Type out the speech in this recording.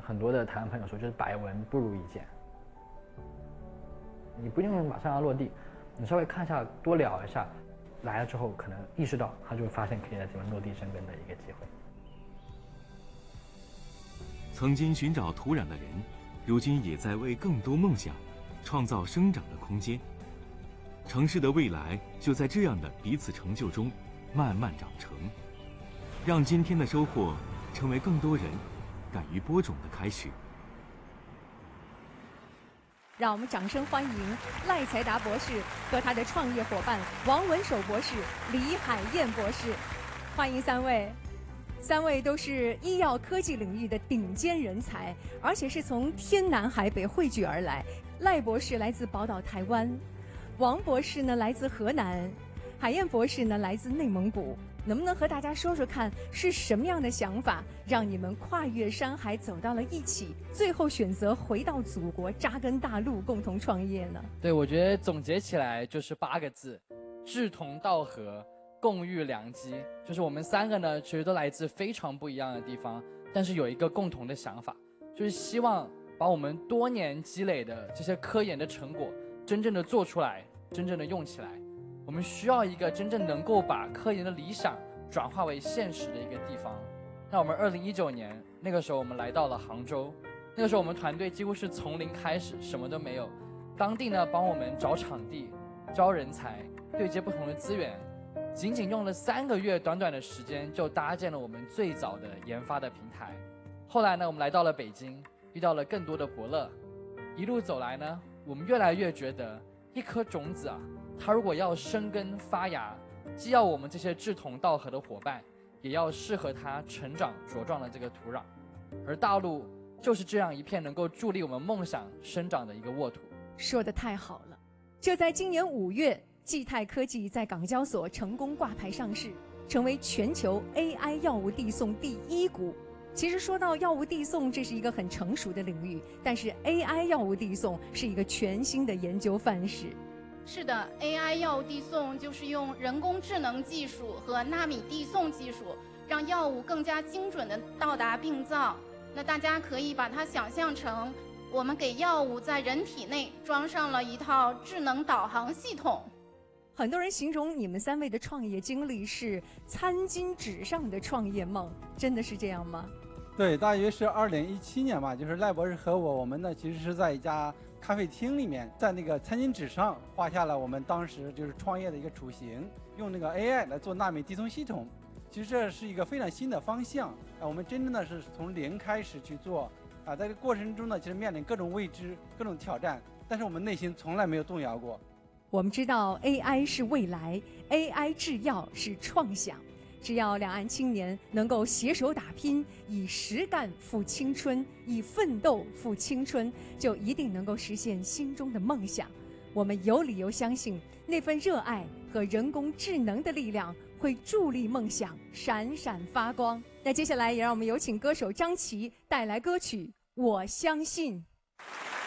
很多的台湾朋友说，就是百闻不如一见。你不一定马上要落地，你稍微看一下，多聊一下，来了之后可能意识到，他就会发现可以在这边落地生根的一个机会。 曾经寻找土壤的人，如今也在为更多梦想创造生长的空间。城市的未来就在这样的彼此成就中慢慢长成，让今天的收获成为更多人敢于播种的开始。 让我们掌声欢迎赖才达博士和他的创业伙伴王文守博士、李海燕博士，欢迎三位。三位都是医药科技领域的顶尖人才，而且是从天南海北汇聚而来。赖博士来自宝岛台湾，王博士呢来自河南，海燕博士呢来自内蒙古。能不能和大家说说看，是什么样的想法让你们跨越山海走到了一起，最后选择回到祖国扎根大陆，共同创业呢？ 对，我觉得总结起来就是8个字：志同道合，共遇良机。就是我们3个呢，其实都来自非常不一样的地方，但是有一个共同的想法，就是希望把我们多年积累的这些科研的成果，真正的做出来，真正的用起来。我们需要一个真正能够把科研的理想转化为现实的一个地方。那我们2019年那个时候，我们来到了杭州，那个时候我们团队几乎是从零开始，什么都没有。当地呢帮我们找场地、招人才、对接不同的资源，仅仅用了3个月短短的时间，就搭建了我们最早的研发的平台。后来呢，我们来到了北京，遇到了更多的伯乐。一路走来呢，我们越来越觉得一颗种子啊，它如果要生根发芽，既要我们这些志同道合的伙伴，也要适合它成长茁壮的这个土壤。而大陆就是这样一片能够助力我们梦想生长的一个沃土。 说得太好了！就在今年5月，济泰科技在港交所成功挂牌上市，成为全球 AI 药物递送第1股。其实说到药物递送，这是一个很成熟的领域，但是 AI 药物递送是一个全新的研究范式。 是的 ，AI 药物递送就是用人工智能技术和纳米递送技术，让药物更加精准地到达病灶。那大家可以把它想象成，我们给药物在人体内装上了一套智能导航系统。 很多人形容你们3位的创业经历是餐巾纸上的创业梦，真的是这样吗？ 对，大约是2017年吧，就是赖博士和我们呢其实是在一家咖啡厅里面，在那个餐巾纸上画下了我们当时就是创业的一个雏形，用那个 AI 来做纳米递送系统。其实这是一个非常新的方向我们真正的是从零开始去做在这个过程中呢，其实面临各种未知、各种挑战，但是我们内心从来没有动摇过。 我们知道 AI 是未来 ，AI 制药是创想。只要两岸青年能够携手打拼，以实干赴青春，以奋斗赴青春，就一定能够实现心中的梦想。我们有理由相信，那份热爱和人工智能的力量会助力梦想闪闪发光。那接下来也让我们有请歌手张琪带来歌曲《我相信》。